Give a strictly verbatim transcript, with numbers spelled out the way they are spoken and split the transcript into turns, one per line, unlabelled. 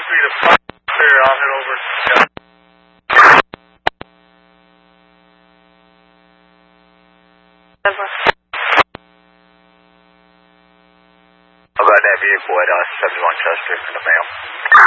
me to find clear. I'll head over. Yeah.
How about that vehicle at uh, seventy-one Chester in the mail?